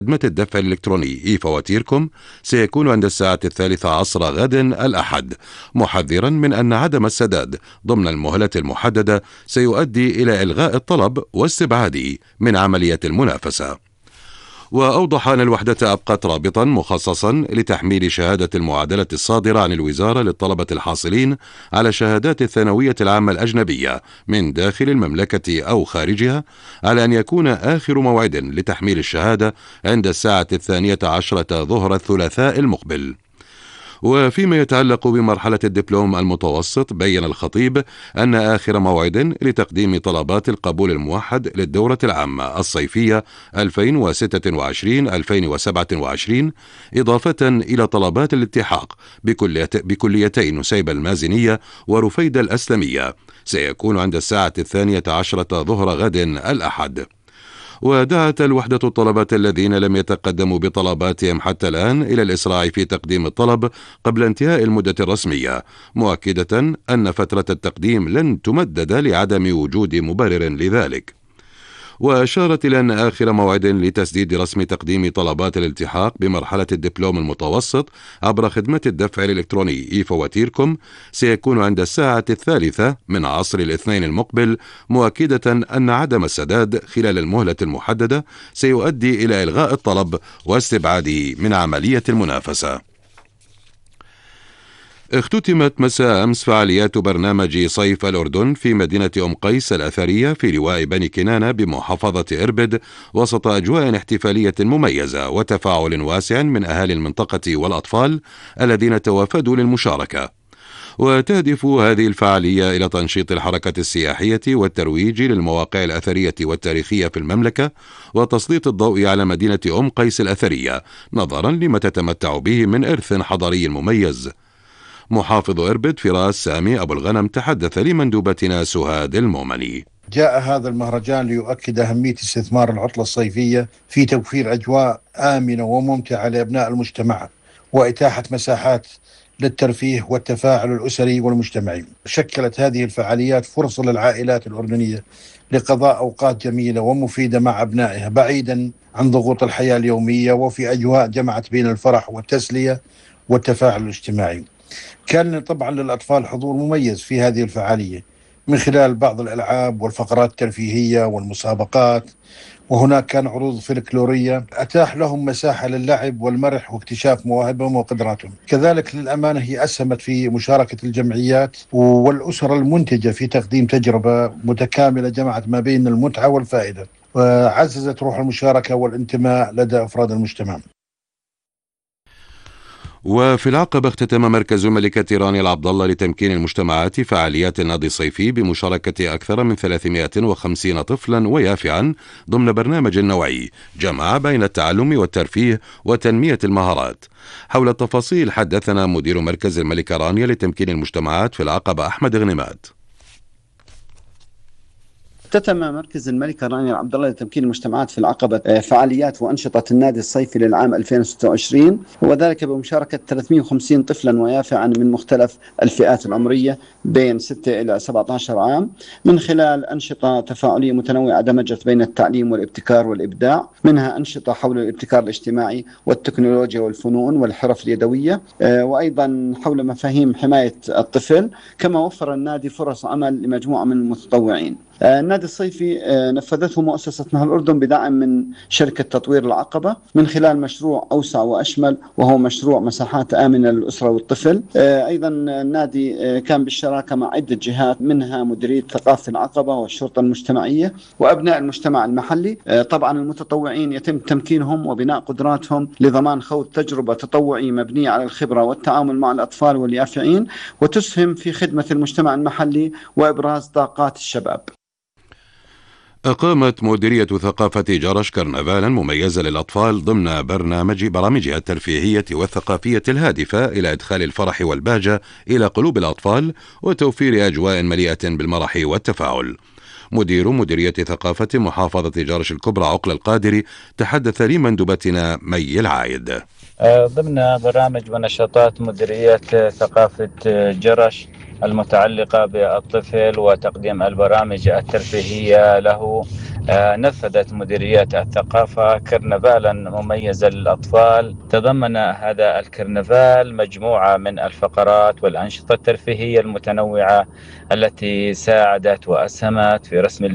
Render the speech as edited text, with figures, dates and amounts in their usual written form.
خدمة الدفع الإلكتروني فواتيركم سيكون عند الساعة 13 غد الأحد، محذرا من أن عدم السداد ضمن المهلة المحددة سيؤدي إلى إلغاء الطلب واستبعاده من عملية المنافسة. وأوضح أن الوحدة أبقت رابطا مخصصا لتحميل شهادة المعادلة الصادرة عن الوزارة للطلبة الحاصلين على شهادات الثانوية العامة الأجنبية من داخل المملكة أو خارجها، على أن يكون آخر موعد لتحميل الشهادة عند الساعة 12 ظهر الثلاثاء المقبل. وفيما يتعلق بمرحلة الدبلوم المتوسط، بين الخطيب أن آخر موعد لتقديم طلبات القبول الموحد للدورة العامة الصيفية 2026-2027 إضافة إلى طلبات الالتحاق بكليتي نسيبة المازنية ورفيدة الأسلمية سيكون عند الساعة 12 ظهر غد الأحد. ودعت الوحدة الطلبة الذين لم يتقدموا بطلباتهم حتى الآن إلى الإسراع في تقديم الطلب قبل انتهاء المدة الرسمية، مؤكدة أن فترة التقديم لن تمدد لعدم وجود مبرر لذلك. وأشارت إلى أن آخر موعد لتسديد رسم تقديم طلبات الالتحاق بمرحلة الدبلوم المتوسط عبر خدمة الدفع الإلكتروني فواتيركم سيكون عند الساعة 3 من عصر الاثنين المقبل، مؤكدة أن عدم السداد خلال المهلة المحددة سيؤدي إلى إلغاء الطلب واستبعاده من عملية المنافسة. اختتمت مساء أمس فعاليات برنامج صيف الأردن في مدينة أم قيس الأثرية في لواء بني كنانة بمحافظة إربد، وسط أجواء احتفالية مميزة وتفاعل واسع من أهالي المنطقة والأطفال الذين توافدوا للمشاركة. وتهدف هذه الفعالية إلى تنشيط الحركة السياحية والترويج للمواقع الأثرية والتاريخية في المملكة، وتسليط الضوء على مدينة أم قيس الأثرية نظرا لما تتمتع به من إرث حضاري مميز. محافظ إربد فراس سامي أبو الغنم تحدث لمندوبتنا سهاد المؤمني. جاء هذا المهرجان ليؤكد أهمية استثمار العطلة الصيفية في توفير أجواء آمنة وممتعة لأبناء المجتمع وإتاحة مساحات للترفيه والتفاعل الأسري والمجتمعي. شكلت هذه الفعاليات فرصة للعائلات الأردنية لقضاء أوقات جميلة ومفيدة مع أبنائها بعيدا عن ضغوط الحياة اليومية، وفي أجواء جمعت بين الفرح والتسلية والتفاعل الاجتماعي. كان طبعا للأطفال حضور مميز في هذه الفعالية من خلال بعض الألعاب والفقرات الترفيهية والمسابقات، وهناك كان عروض فلكلورية أتاح لهم مساحة للعب والمرح واكتشاف مواهبهم وقدراتهم. كذلك للأمانة هي أسهمت في مشاركة الجمعيات والأسر المنتجة في تقديم تجربة متكاملة جمعت ما بين المتعة والفائدة، وعززت روح المشاركة والانتماء لدى أفراد المجتمع. وفي العقبة اختتم مركز الملكة رانيا العبد الله لتمكين المجتمعات فعاليات النادي الصيفي بمشاركة أكثر من 350 طفلا ويافعا ضمن برنامج نوعي جمع بين التعلم والترفيه وتنمية المهارات. حول التفاصيل حدثنا مدير مركز الملكة رانيا لتمكين المجتمعات في العقبة أحمد غنيمات. اختتم مركز الملكة رانيا العبد الله لتمكين المجتمعات في العقبة فعاليات وأنشطة النادي الصيفي للعام 2026، وذلك بمشاركة 350 طفلا ويافعا من مختلف الفئات العمرية بين 6 إلى 17 عام، من خلال أنشطة تفاعلية متنوعة دمجت بين التعليم والابتكار والإبداع، منها أنشطة حول الابتكار الاجتماعي والتكنولوجيا والفنون والحرف اليدوية، وأيضا حول مفاهيم حماية الطفل. كما وفر النادي فرص عمل لمجموعة من المتطوعين. النادي الصيفي نفذته مؤسسة نهر الأردن بدعم من شركة تطوير العقبة من خلال مشروع أوسع وأشمل، وهو مشروع مساحات آمنة للأسرة والطفل. أيضا النادي كان بالشراكة مع عدة جهات، منها مديرية ثقافة العقبة والشرطة المجتمعية وأبناء المجتمع المحلي. طبعا المتطوعين يتم تمكينهم وبناء قدراتهم لضمان خوض تجربة تطوعية مبنية على الخبرة والتعامل مع الأطفال واليافعين، وتسهم في خدمة المجتمع المحلي وإبراز طاقات الشباب. أقامت مديرية ثقافة جرش كرنفالا مميزة للأطفال ضمن برامجها الترفيهية والثقافية الهادفة إلى إدخال الفرح والبهجة إلى قلوب الأطفال وتوفير أجواء مليئة بالمرح والتفاعل. مديرية ثقافة محافظة جرش الكبرى عقل القادري تحدث لمندوبتنا مي العايد. ضمن برامج ونشاطات مديرية ثقافة جرش المتعلقة بالطفل وتقديم البرامج الترفيهية له، نفذت مديريات الثقافة كرنفالا مميزا للأطفال. تضمن هذا الكرنفال مجموعة من الفقرات والأنشطة الترفيهية المتنوعة التي ساعدت وأسهمت في رسم